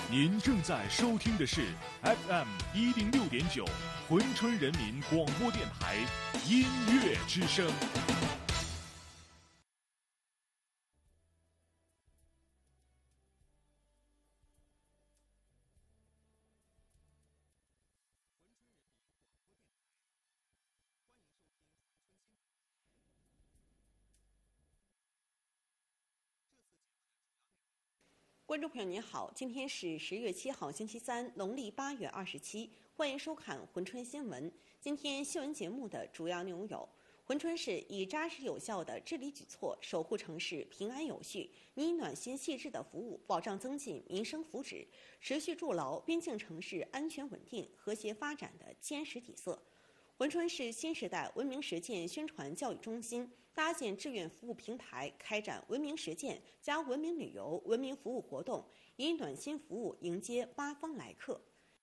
您正在收听的是 FM106.9珲春人民广播电台音乐之声。 观众朋友您好，今天是10月7号星期三，农历8月27，欢迎收看珲春新闻。今天新闻节目的主要内容有：珲春市以扎实有效的治理举措，守护城市平安有序，以暖心细致的服务保障增进民生福祉，持续筑牢边境城市安全稳定、和谐发展的坚实底色。珲春市新时代文明实践宣传教育中心搭建志愿服务平台，开展文明实践加文明旅游、文明服务活动，以暖心服务迎接八方来客。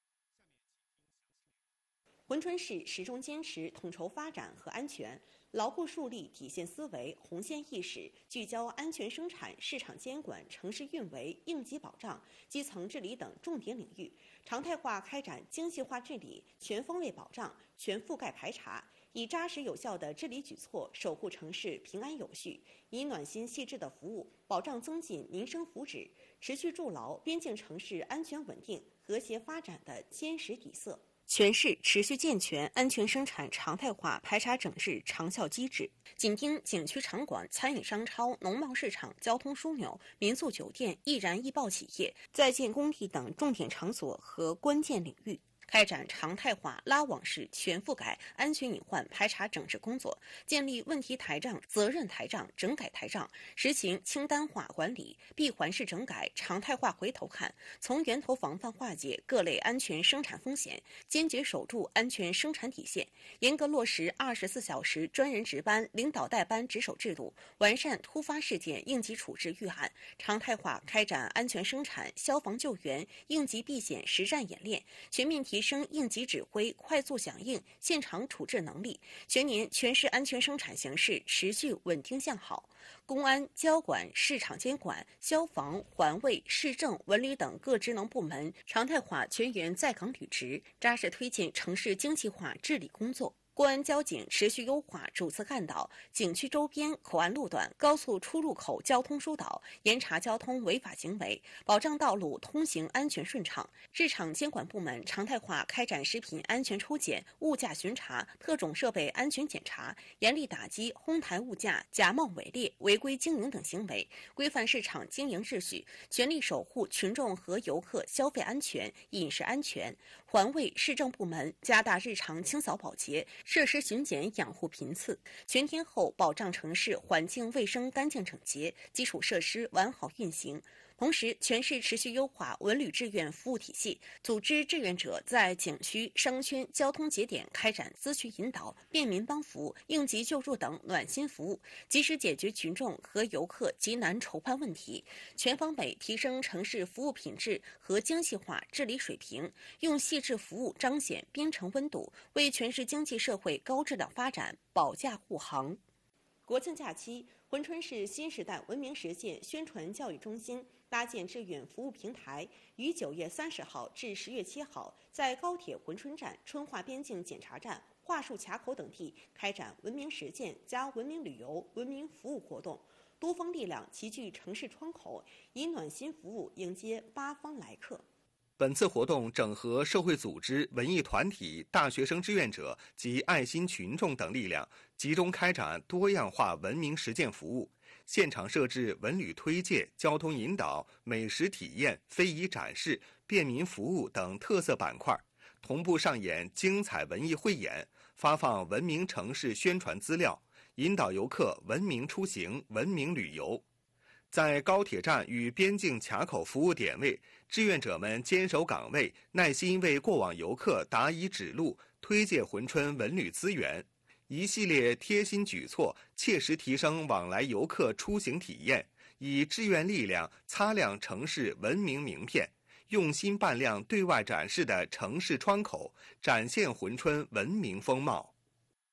珲春市始终坚持统筹发展和安全，牢固树立底线思维、红线意识，聚焦安全生产、市场监管、城市运维、应急保障、基层治理等重点领域，常态化开展精细化治理，全方位保障、全覆盖排查，以扎实有效的治理举措守护城市平安有序，以暖心细致的服务保障增进民生福祉，持续筑牢边境城市安全稳定、和谐发展的坚实底色。全市持续健全安全生产常态化排查整治长效机制，紧盯景区场馆、餐饮商超、农贸市场、交通枢纽、民宿酒店、易燃易爆企业、在建工地等重点场所和关键领域，开展常态化拉网式全覆盖安全隐患排查整治工作，建立问题台账、责任台账、整改台账，实行清单化管理，闭环式整改，常态化回头看，从源头防范化解各类安全生产风险，坚决守住安全生产底线，严格落实24小时专人值班、领导带班值守制度，完善突发事件应急处置预案，常态化开展安全生产、消防救援、应急避险实战演练，全面提升应急指挥、快速响应、现场处置能力。全年全市安全生产形势持续稳定向好，公安、交管、市场监管、消防、环卫、市政、文旅等各职能部门常态化全员在岗履职，扎实推进城市精细化治理工作。公安交警持续优化主次干道、景区周边口岸路段、高速出入口交通疏导，严查交通违法行为，保障道路通行安全顺畅。市场监管部门常态化开展食品安全抽检、物价巡查、特种设备安全检查，严厉打击哄抬物价、假冒伪劣、违规经营等行为，规范市场经营秩序，全力守护群众和游客消费安全、饮食安全。环卫、市政部门加大日常清扫保洁、设施巡检养护频次，全天候保障城市环境卫生干净整洁，基础设施完好运行。同时，全市持续优化文旅志愿服务体系，组织志愿者在景区、商圈、交通节点开展咨询引导、便民帮扶、应急救助等暖心服务，及时解决群众和游客急难愁盼问题，全方位提升城市服务品质和精细化治理水平，用细致服务彰显边城温度，为全市经济社会高质量发展保驾护航。国庆假期，珲春市新时代文明实践宣传教育中心搭建志愿服务平台，于9月30号至10月7号，在高铁珲春站、春化边境检查站、桦树卡口等地开展文明实践加文明旅游、文明服务活动，多方力量齐聚城市窗口，以暖心服务迎接八方来客。 本次活动整合社会组织、文艺团体、大学生志愿者及爱心群众等力量，集中开展多样化文明实践服务，现场设置文旅推介、交通引导、美食体验、非遗展示、便民服务等特色板块，同步上演精彩文艺汇演，发放文明城市宣传资料，引导游客文明出行、文明旅游。在高铁站与边境卡口服务点位，志愿者们坚守岗位，耐心为过往游客答疑指路，推介珲春文旅资源。一系列贴心举措，切实提升往来游客出行体验，以志愿力量擦亮城市文明名片，用心办亮对外展示的城市窗口，展现珲春文明风貌。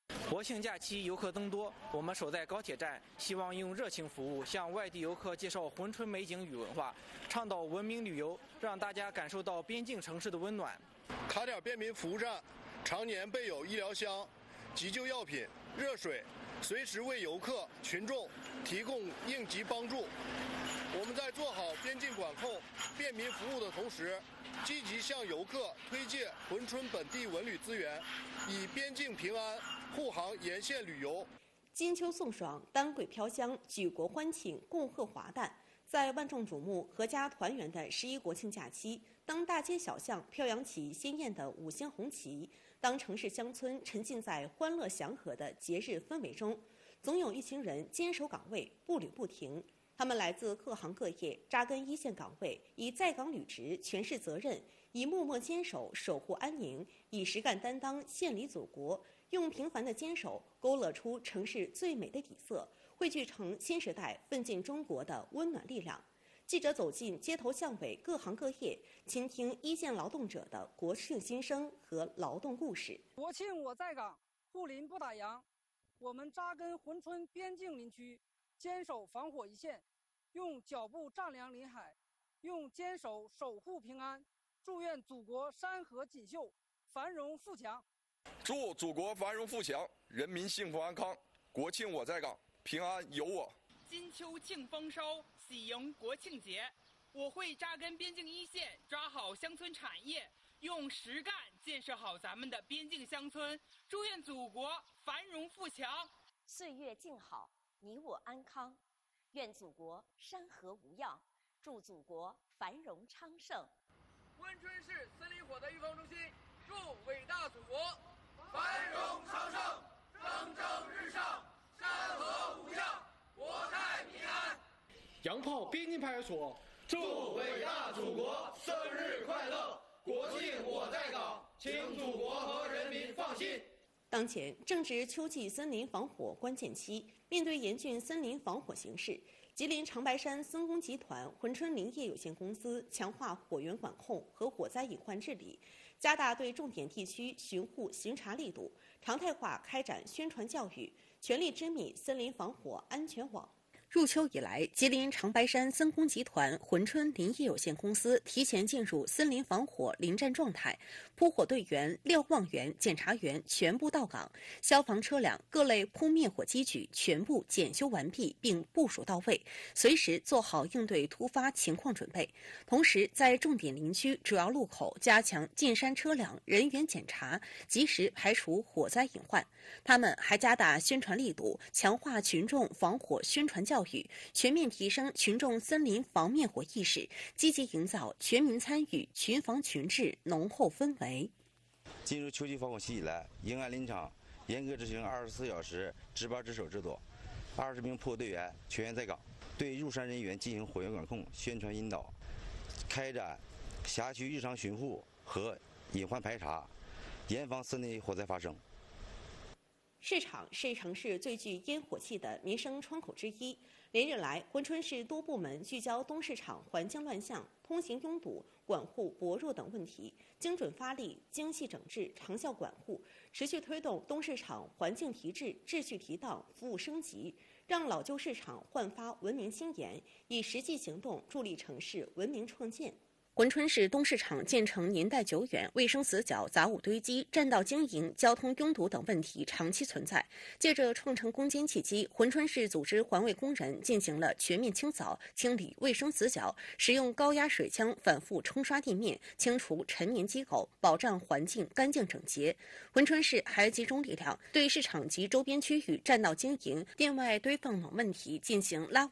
国庆假期游客增多，我们守在高铁站，希望用热情服务向外地游客介绍珲春美景与文化，倡导文明旅游，让大家感受到边境城市的温暖。 卡点便民服务站常年备有医疗箱、急救药品、热水，随时为游客群众提供应急帮助。我们在做好边境管控、便民服务的同时，积极向游客推介珲春本地文旅资源，以边境平安护航沿线旅游。 金秋送爽，丹桂飘香，举国欢庆，共贺华诞。在万众瞩目、阖家团圆的11国庆假期，当大街小巷飘扬起鲜艳的5星红旗，当城市乡村沉浸在欢乐祥和的节日氛围中，总有一群人坚守岗位，步履不停。他们来自各行各业，扎根一线岗位，以在岗履职诠释责任，以默默坚守守护安宁，以实干担当献礼祖国，用平凡的坚守勾勒出城市最美的底色，汇聚成新时代奋进中国的温暖力量。记者走进街头巷尾各行各业，倾听一线劳动者的国庆心声和劳动故事。 国庆我在岗，护林不打烊。我们扎根珲春边境林区，坚守防火一线，用脚步丈量林海，用坚守守护平安。祝愿祖国山河锦绣，繁荣富强。 祝祖国繁荣富强，人民幸福安康。国庆我在岗，平安有我。 金秋庆丰收，喜迎国庆节。我会扎根边境一线，抓好乡村产业，用实干建设好咱们的边境乡村。祝愿祖国繁荣富强， 岁月静好，你我安康。愿祖国山河无恙，祝祖国繁荣昌盛。 珲春市森林火灾预防中心祝伟大祖国繁荣昌盛，蒸蒸日上，山河无恙，国泰民安。 洋炮边境派出所祝伟大祖国生日快乐！国庆我在岗，请祖国和人民放心。 当前正值秋季森林防火关键期，面对严峻森林防火形势，吉林长白山森工集团珲春林业有限公司强化火源管控和火灾隐患治理，加大对重点地区巡护巡查力度，常态化开展宣传教育，全力织密森林防火安全网。入秋以来，吉林长白山森工集团珲春林业有限公司提前进入森林防火临战状态，扑火队员、瞭望员、检查员全部到岗，消防车辆各类扑灭火机具全部检修完毕并部署到位，随时做好应对突发情况准备。同时，在重点林区主要路口加强进山车辆人员检查，及时排除火灾隐患。他们还加大宣传力度，强化群众防火宣传教育，全面提升群众森林防灭火意识，积极营造全民参与、群防群治浓厚氛围。 进入秋季防火期以来，营安林场严格执行24小时值班值守制度，20名扑火队员全员在岗，对入山人员进行火源管控、宣传引导，开展辖区日常巡护和隐患排查，严防森林火灾发生。 市场是城市最具烟火气的民生窗口之一。连日来，珲春市多部门聚焦东市场环境乱象、通行拥堵、管护薄弱等问题，精准发力、精细整治、长效管护，持续推动东市场环境提质、秩序提档、服务升级，让老旧市场焕发文明新颜，以实际行动助力城市文明创建。珲春市东市场建成年代久远，卫生死角、杂物堆积、占道经营、交通拥堵等问题长期存在。借着创成攻坚契机，珲春市组织环卫工人进行了全面清扫，清理卫生死角，使用高压水枪反复冲刷地面，清除陈年积垢，保障环境干净整洁。珲春市还集中力量对市场及周边区域占道经营、店外堆放等问题进行拉